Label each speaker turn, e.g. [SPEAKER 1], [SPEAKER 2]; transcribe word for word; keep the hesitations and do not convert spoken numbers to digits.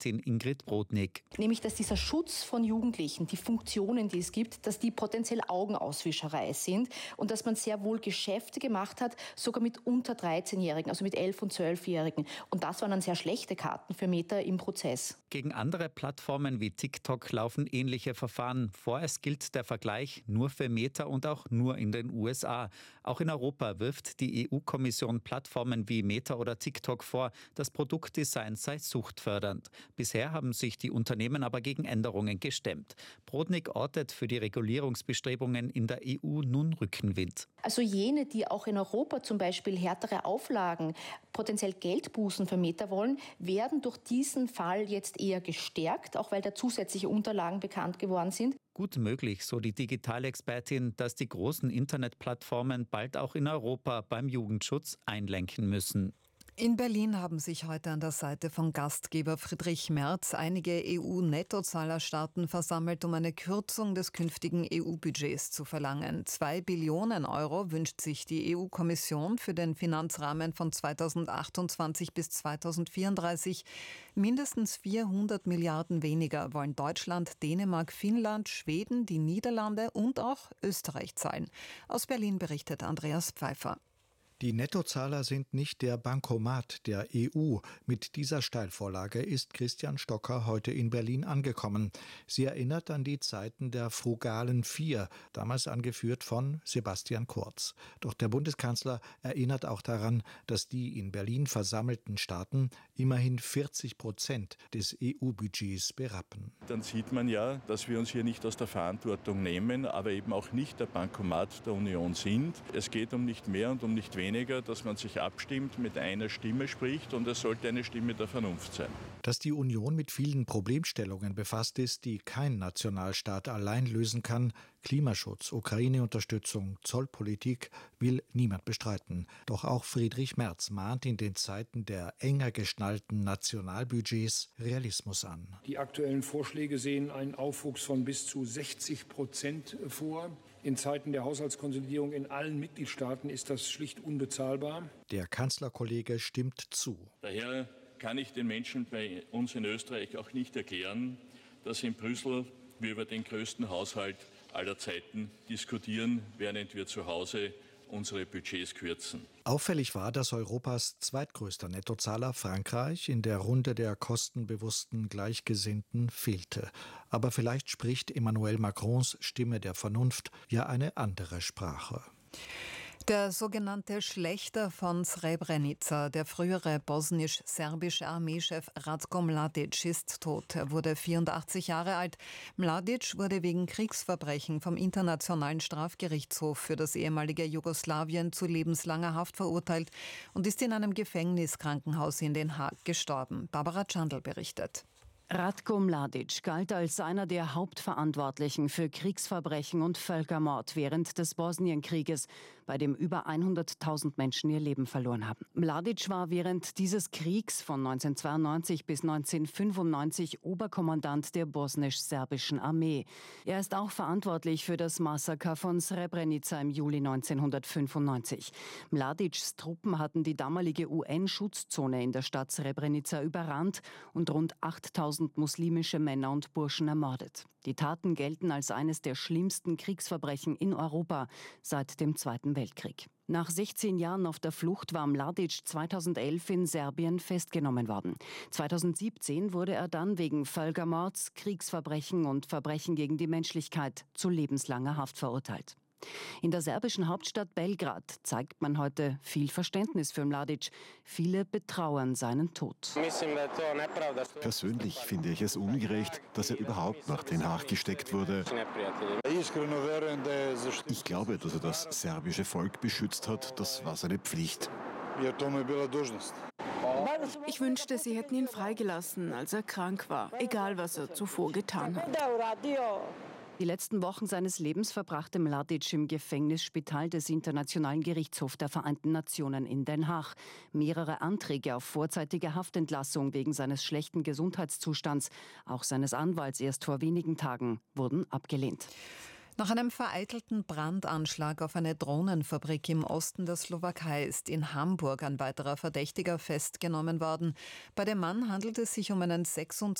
[SPEAKER 1] Expertin Ingrid Brodnik.
[SPEAKER 2] Nämlich, dass dieser Schutz von Jugendlichen, die Funktionen, die es gibt, dass die potenziell Augenauswischerei sind und dass man sehr wohl Geschäfte gemacht hat, sogar mit unter dreizehnjährigen, also mit elf- und zwölfjährigen. Und das waren dann sehr schlechte Karten für Meta im Prozess.
[SPEAKER 1] Gegen andere Plattformen wie TikTok laufen ähnliche Verfahren. Vorerst gilt der Vergleich nur für Meta und auch nur in den U S A. Auch in Europa wirft die E U-Kommission Plattformen wie Meta oder TikTok vor, das Produktdesign sei suchtfördernd. Bisher haben sich die Unternehmen aber gegen Änderungen gestemmt. Brodnik ortet für die Regulierungsbestrebungen in der E U nun Rückenwind.
[SPEAKER 2] Also jene, die auch in Europa zum Beispiel härtere Auflagen, potenziell Geldbußen für Meta wollen, werden durch diesen Fall jetzt eher gestärkt, auch weil da zusätzliche Unterlagen bekannt geworden sind.
[SPEAKER 1] Gut möglich, so die Digitalexpertin, dass die großen Internetplattformen bald auch in Europa beim Jugendschutz einlenken müssen.
[SPEAKER 3] In Berlin haben sich heute an der Seite von Gastgeber Friedrich Merz einige E U-Nettozahlerstaaten versammelt, um eine Kürzung des künftigen E U-Budgets zu verlangen. Zwei Billionen Euro wünscht sich die E U-Kommission für den Finanzrahmen von zweitausendachtundzwanzig bis zweitausendvierunddreißig. Mindestens vierhundert Milliarden weniger wollen Deutschland, Dänemark, Finnland, Schweden, die Niederlande und auch Österreich zahlen. Aus Berlin berichtet Andreas Pfeiffer.
[SPEAKER 4] Die Nettozahler sind nicht der Bankomat der E U. Mit dieser Steilvorlage ist Christian Stocker heute in Berlin angekommen. Sie erinnert an die Zeiten der frugalen Vier, damals angeführt von Sebastian Kurz. Doch der Bundeskanzler erinnert auch daran, dass die in Berlin versammelten Staaten immerhin vierzig Prozent des E U-Budgets berappen.
[SPEAKER 5] Dann sieht man ja, dass wir uns hier nicht aus der Verantwortung nehmen, aber eben auch nicht der Bankomat der Union sind. Es geht um nicht mehr und um nicht weniger. Weniger, dass man sich abstimmt, mit einer Stimme spricht und es sollte eine Stimme der Vernunft sein.
[SPEAKER 4] Dass die Union mit vielen Problemstellungen befasst ist, die kein Nationalstaat allein lösen kann, Klimaschutz, Ukraine-Unterstützung, Zollpolitik, will niemand bestreiten. Doch auch Friedrich Merz mahnt in den Zeiten der enger geschnallten Nationalbudgets Realismus an.
[SPEAKER 6] Die aktuellen Vorschläge sehen einen Aufwuchs von bis zu sechzig Prozent vor. In Zeiten der Haushaltskonsolidierung in allen Mitgliedstaaten ist das schlicht unbezahlbar.
[SPEAKER 4] Der Kanzlerkollege stimmt zu.
[SPEAKER 5] Daher kann ich den Menschen bei uns in Österreich auch nicht erklären, dass in Brüssel wir über den größten Haushalt aller Zeiten diskutieren, während wir zu Hause unsere Budgets kürzen.
[SPEAKER 4] Auffällig war, dass Europas zweitgrößter Nettozahler Frankreich in der Runde der kostenbewussten Gleichgesinnten fehlte. Aber vielleicht spricht Emmanuel Macrons Stimme der Vernunft ja eine andere Sprache.
[SPEAKER 3] Der sogenannte Schlächter von Srebrenica, der frühere bosnisch-serbische Armeechef Ratko Mladic, ist tot. Er wurde vierundachtzig Jahre alt. Mladic wurde wegen Kriegsverbrechen vom Internationalen Strafgerichtshof für das ehemalige Jugoslawien zu lebenslanger Haft verurteilt und ist in einem Gefängniskrankenhaus in Den Haag gestorben. Barbara Czandl berichtet.
[SPEAKER 7] Ratko Mladic galt als einer der Hauptverantwortlichen für Kriegsverbrechen und Völkermord während des Bosnienkrieges, bei dem über hunderttausend Menschen ihr Leben verloren haben. Mladic war während dieses Kriegs von neunzehnhundertzweiundneunzig bis neunzehnhundertfünfundneunzig Oberkommandant der bosnisch-serbischen Armee. Er ist auch verantwortlich für das Massaker von Srebrenica im Juli neunzehnhundertfünfundneunzig. Mladics Truppen hatten die damalige U N-Schutzzone in der Stadt Srebrenica überrannt und rund achttausend muslimische Männer und Burschen ermordet. Die Taten gelten als eines der schlimmsten Kriegsverbrechen in Europa seit dem Zweiten Weltkrieg. Nach sechzehn Jahren auf der Flucht war Mladic zweitausendelf in Serbien festgenommen worden. zweitausendsiebzehn wurde er dann wegen Völkermords, Kriegsverbrechen und Verbrechen gegen die Menschlichkeit zu lebenslanger Haft verurteilt. In der serbischen Hauptstadt Belgrad zeigt man heute viel Verständnis für Mladic. Viele betrauern seinen Tod.
[SPEAKER 8] Persönlich finde ich es ungerecht, dass er überhaupt nach Den Haag gesteckt wurde. Ich glaube, dass er das serbische Volk beschützt hat. Das war seine Pflicht.
[SPEAKER 9] Ich wünschte, sie hätten ihn freigelassen, als er krank war, egal was er zuvor getan hat.
[SPEAKER 7] Die letzten Wochen seines Lebens verbrachte Mladic im Gefängnisspital des Internationalen Gerichtshofs der Vereinten Nationen in Den Haag. Mehrere Anträge auf vorzeitige Haftentlassung wegen seines schlechten Gesundheitszustands, auch seines Anwalts erst vor wenigen Tagen, wurden abgelehnt.
[SPEAKER 3] Nach einem vereitelten Brandanschlag auf eine Drohnenfabrik im Osten der Slowakei ist in Hamburg ein weiterer Verdächtiger festgenommen worden. Bei dem Mann handelt es sich um einen sechsundzwanzigjährigen